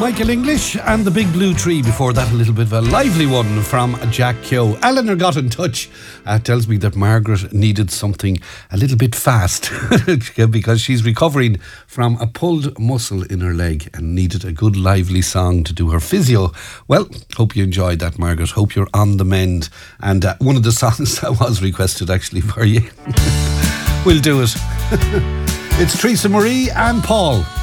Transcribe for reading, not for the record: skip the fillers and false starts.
Michael English and the Big Blue Tree. Before that, a little bit of a lively one from Jack Keogh. Eleanor got in touch. Tells me that Margaret needed something a little bit fast because she's recovering from a pulled muscle in her leg and needed a good lively song to do her physio. Well, hope you enjoyed that, Margaret. Hope you're on the mend. And one of the songs that was requested actually for you. We'll do it. It's Teresa Marie and Paul.